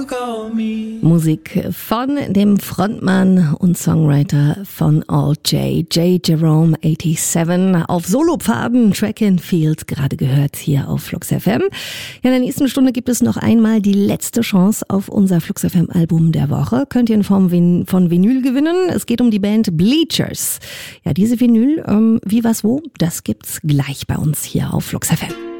Musik von dem Frontmann und Songwriter von All J Jerome 87 auf Solopfaden, Track and Field, gerade gehört hier auf Flux FM. Ja, in der nächsten Stunde gibt es noch einmal die letzte Chance auf unser Flux FM Album der Woche. Könnt ihr in Form von Vinyl gewinnen. Es geht um die Band Bleachers. Ja, diese Vinyl, wie, was, wo, das gibt's gleich bei uns hier auf Flux FM.